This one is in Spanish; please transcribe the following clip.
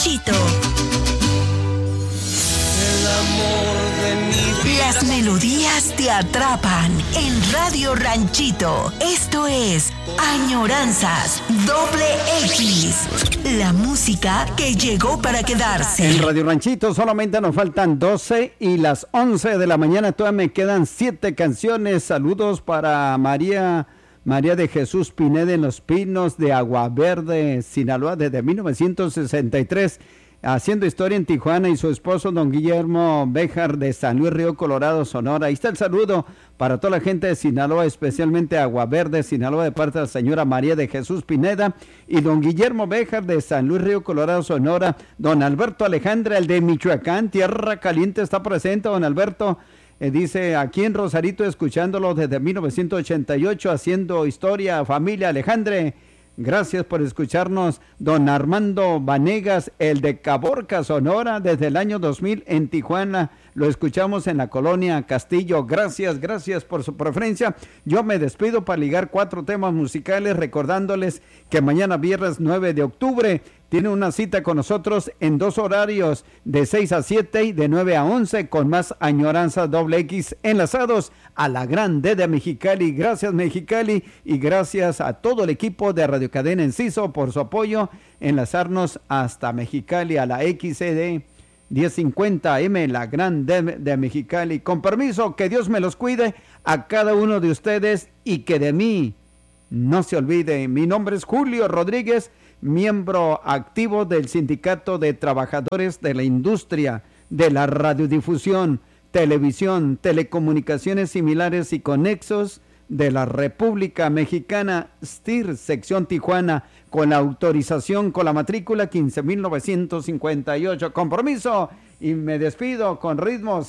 Ranchito. Las melodías te atrapan en Radio Ranchito. Esto es Añoranzas X. La música que llegó para quedarse. En Radio Ranchito solamente nos faltan 12 y las 11 de la mañana. Todavía me quedan 7 canciones. Saludos para María de Jesús Pineda en Los Pinos de Agua Verde, Sinaloa, desde 1963. Haciendo historia en Tijuana, y su esposo don Guillermo Béjar de San Luis Río Colorado, Sonora. Ahí está el saludo para toda la gente de Sinaloa, especialmente Agua Verde, Sinaloa, de parte de la señora María de Jesús Pineda y don Guillermo Béjar de San Luis Río Colorado, Sonora. Don Alberto Alejandra, el de Michoacán, Tierra Caliente, está presente. Don Alberto dice, aquí en Rosarito, escuchándolo desde 1988, haciendo historia, familia Alejandre. Gracias por escucharnos. Don Armando Vanegas, el de Caborca, Sonora, desde el año 2000 en Tijuana. Lo escuchamos en la colonia Castillo. Gracias por su preferencia. Yo me despido para ligar 4 temas musicales, recordándoles que mañana viernes 9 de octubre tiene una cita con nosotros en 2 horarios, de 6 a 7 y de 9 a 11, con más Añoranzas X enlazados a la Gran D de Mexicali. Gracias, Mexicali, y gracias a todo el equipo de Radio Cadena Enciso por su apoyo, enlazarnos hasta Mexicali a la XCD 1050M, la Gran D de Mexicali. Con permiso, que Dios me los cuide a cada uno de ustedes y que de mí no se olvide. Mi nombre es Julio Rodríguez, miembro activo del Sindicato de Trabajadores de la Industria de la Radiodifusión, Televisión, Telecomunicaciones Similares y Conexos de la República Mexicana, STIR, sección Tijuana, con la autorización, con la matrícula 15.958. Compromiso, y me despido con ritmos